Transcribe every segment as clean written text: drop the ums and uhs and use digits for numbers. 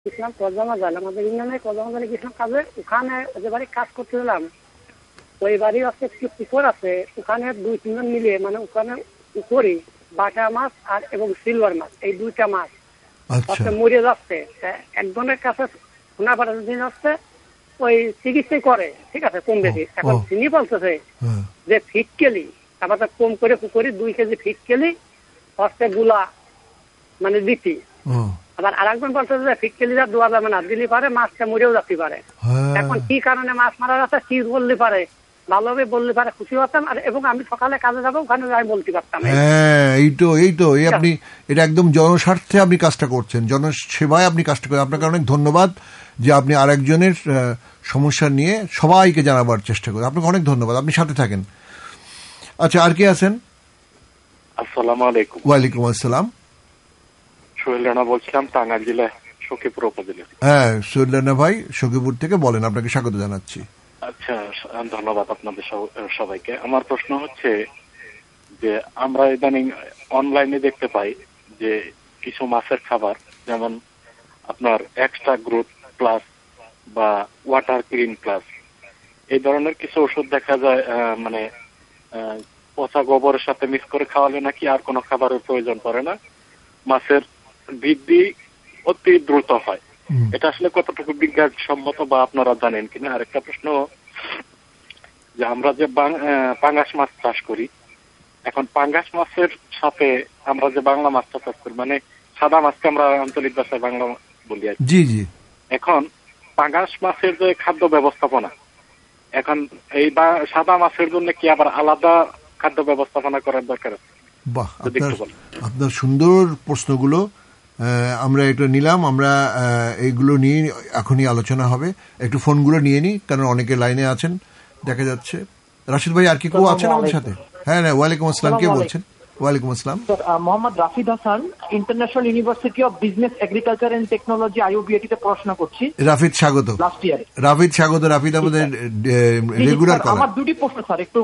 ইসলাম কদমা জাল, আমাদের ইউনিয়নে কদমা জালে গেছিলাম কাজে। ওখানে ওদের বাড়ি কাজ করতে গেলাম, ওই বাড়ি আছে একটু পুকুর আছে, ওখানে 2-3 জন মিলিয়ে মানে ওখানে উপরে বাটা মাছ আর এবং সিলভার মাছ, এই 2টা মাছ মরে যাচ্ছে। একজনের কাছে শোনা পাঠার দিন হচ্ছে ওই চিকিৎসা করে, ঠিক আছে, কম বেশি। এখন তিনি বলতেছে যে ফিটকেলি আবার কম করে পুকুরি 2 কেজি ফিটকেলি হচ্ছে গুলা মানে দিতি। আবার আরেকজন বলতেছে যে ফিটকেলিটা দেওয়া যাবে না, দিলে পারে মাছটা মরেও যেতে পারে। এখন কি কারণে মাছ মারা যাচ্ছে কি বললে পারে, ভালোভাবে বললে পারে খুশি হতাম। আর এবং আমি সকালে কাজে যাবো, ওখানে যাই বলতে পারতাম। এই আপনি এটা একদম জনস্বার্থে আপনি কাজটা করছেন, জনসেবায় আপনি কাজটা করেন। আপনাকে অনেক ধন্যবাদ যে আপনি আরেকজনের সমস্যা নিয়ে সবাইকে জানাবার চেষ্টা করেন। আপনাকে অনেক ধন্যবাদ, আপনি সাথে থাকেন। আচ্ছা, আর কে আছেন? আসসালামু আলাইকুম। ওয়ালাইকুম আসসালাম। সোহেল রানা বলছিলাম, টাঙ্গাইল জেলা সখীপুর উপজেলা। হ্যাঁ, সোহেল রানা ভাই সখীপুর থেকে বলেন, আপনাকে স্বাগত জানাচ্ছি। আচ্ছা, ধন্যবাদ আপনাদের সবাইকে। আমার প্রশ্ন হচ্ছে যে আমরা ইদানিং অনলাইনে দেখতে পাই যে কিছু মাছের খাবার, যেমন আপনার এক্সট্রা গ্রোথ প্লাস বা ওয়াটার ক্লিন প্লাস, এই ধরনের কিছু ওষুধ দেখা যায় মানে পচা গোবরের সাথে মিক্স করে খাওয়ালে নাকি আর কোনো খাবারের প্রয়োজন পড়ে না, মাছের বৃদ্ধি অতি দ্রুত হয়। এটা আসলে কতটুকু বিজ্ঞানসম্মত বা আপনারা জানেন কিনা? আরেকটা প্রশ্ন, যে আমরা যে পাঙ্গাস মাছ চাষ করি, এখন পাঙ্গাস মাছের সাথে আমরা যে বাংলা মাছটা চাষ করি, মানে সাদা মাছকে আমরা আঞ্চলিক ভাষায় বাংলা বলি আর জি জি, এখন পাঙ্গাস মাছের যে খাদ্য ব্যবস্থাপনা, এখন এই সাদা মাছের জন্য কি আবার আলাদা খাদ্য ব্যবস্থাপনা করার দরকার আছে? বাহ, আপনার সুন্দর প্রশ্নগুলো আমরা এটা নিলাম। আমরা এইগুলো নিয়ে এখনই আলোচনা হবে। একটু ফোনগুলো নিয়ে নিই, কারণ অনেকে লাইনে আছেন দেখা যাচ্ছে। রাশিদ ভাই, আর কি কেউ আছেন আমাদের সাথে? হ্যাঁ, ওয়ালাইকুম আসসালাম। কে বলছেন? ওয়ালাইকুম আসসালাম। Mohammad Rafid Hasan, international university of business agriculture and technology IUBAT তে পড়াশোনা করছি। রাফিদ, স্বাগত। Last year. রাফিদ, স্বাগত। রাফিদ আমাদের রেগুলার কলার। আমার দুটি প্রশ্ন স্যার, একটু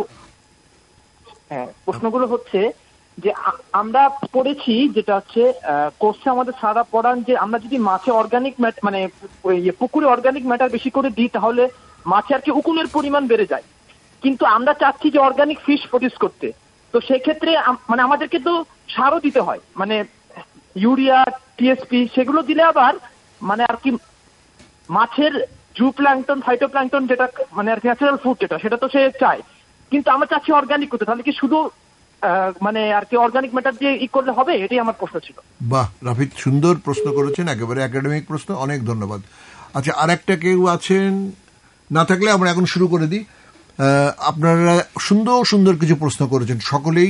প্রশ্নগুলো হচ্ছে যে আমরা পড়েছি, যেটা হচ্ছে কোর্সে আমাদের সারা পড়ান, যে আমরা যদি মাছে অর্গানিক মানে পুকুরে অর্গানিক ম্যাটার বেশি করে দিই তাহলে মাছে আর কি উকুনের পরিমাণ বেড়ে যায়। কিন্তু আমরা চাচ্ছি যে অর্গানিক ফিশ প্রডিউস করতে, তো সেক্ষেত্রে মানে আমাদেরকে তো সারও দিতে হয়, মানে ইউরিয়া, টিএসপি, সেগুলো দিলে আবার মানে আর কি মাছের জুপ্ল্যাঙ্কটন, ফাইটোপ্ল্যাঙ্কটন, যেটা মানে আর কি ন্যাচারাল ফুড, সেটা তো সে চায়। কিন্তু আমরা চাচ্ছি অর্গানিক করতে, তাহলে কি শুধু মানে আর কি অর্গানিক ম্যাটার দিয়ে করলে হবে? এটাই আমার প্রশ্ন ছিল। বাহ রাফিদ, সুন্দর প্রশ্ন করেছেন, একেবারে একাডেমিক প্রশ্ন, অনেক ধন্যবাদ। আচ্ছা, আর একটা কেউ আছেন? না থাকলে আমরা এখন শুরু করে দিই। আপনারা সুন্দর সুন্দর কিছু প্রশ্ন করেছেন, সকলেই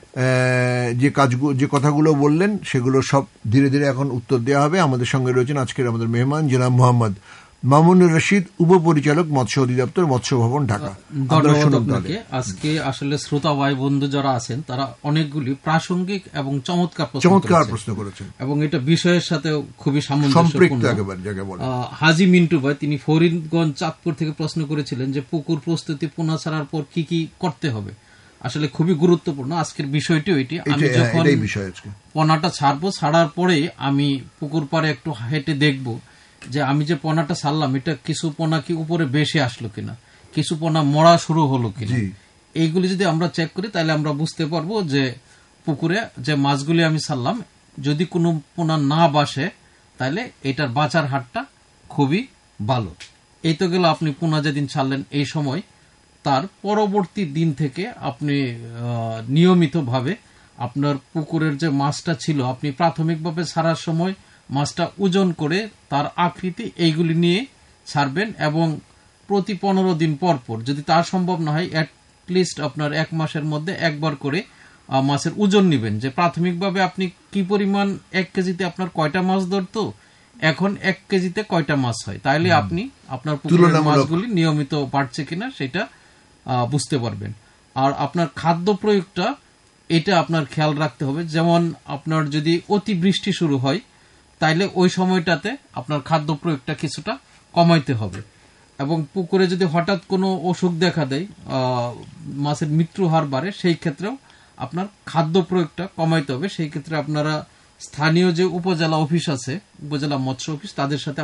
যে কথাগুলো বললেন সেগুলো সব ধীরে ধীরে এখন উত্তর দেওয়া হবে। আমাদের সঙ্গে রয়েছেন আজকের আমাদের মেহমান জনাব মোহাম্মদ মামুনুর রশিদ, উপপরিচালক মৎস্য অধিদপ্তর, মৎস্য ভবন, ঢাকা। আজকে আসলে শ্রোতা ভাই বন্ধু যারা আছেন তারা অনেকগুলি প্রাসঙ্গিক এবং চমৎকার প্রশ্ন করেছেন এবং এটা বিষয়ের সাথে খুবই সামঞ্জস্যপূর্ণ। হাজি মিন্টু ভাই, তিনি ফরিদগঞ্জ চাঁদপুর থেকে প্রশ্ন করেছিলেন যে পুকুর প্রস্তুতি পোনা ছাড়ার পর কি কি করতে হবে। আসলে খুবই গুরুত্বপূর্ণ আজকের বিষয়টি ওইটি। আমি যখন পোনাটা ছাড়বো, ছাড়ার পরে আমি পুকুর পাড়ে একটু হেঁটে দেখবো যে আমি যে পোনাটা ছাড়লাম এটা কিছু পোনা কি উপরে বেশি আসলো কিনা, কিছু পোনা মরা শুরু হলো কিনা। এইগুলি যদি আমরা চেক করি তাহলে আমরা বুঝতে পারবো যে পুকুরে যে মাছগুলি আমি ছাড়লাম যদি কোনো পোনা না বাসে তাহলে এটার বাঁচার হারটা খুবই ভালো। এই তো গেল আপনি পোনা যেদিন ছাড়লেন এই সময়, তার পরবর্তী দিন থেকে আপনি নিয়মিতভাবে আপনার পুকুরের যে মাছটা ছিল আপনি প্রাথমিকভাবে ছাড়ার সময় মাছটা ওজন করে তার আকৃতি এইগুলি নিয়ে ছাড়বেন এবং প্রতি 15 দিন পর পর, যদি তার সম্ভব না হয় অ্যাটলিস্ট আপনার 1 মাসের মধ্যে একবার করে মাছের ওজন নেবেন, যে প্রাথমিকভাবে আপনি কি পরিমাণ 1 কেজিতে আপনার কয়টা মাছ ধরতো, এখন 1 কেজিতে কয়টা মাছ হয়, তাইলে আপনি আপনার পুকুরের মাছগুলি নিয়মিত বাড়ছে কিনা সেটা বুঝতে পারবেন। আর আপনার খাদ্য প্রয়োগটা এটা আপনার খেয়াল রাখতে হবে। যেমন আপনার যদি অতিবৃষ্টি শুরু হয় তাইলে ওই সময়টাতে আপনার খাদ্য প্রয়োগটা কিছুটা কমাইতে হবে। এবং পুকুরে যদি হঠাৎ কোনো অসুখ দেখা দেয়, মাছের মৃত্যু হার বাড়ে, সেই ক্ষেত্রেও আপনার খাদ্য প্রয়োগটা কমাইতে হবে। সেই ক্ষেত্রে আপনারা স্থানীয় যে উপজেলা অফিস আছে, উপজেলা মৎস্য অফিস, তাদের সাথে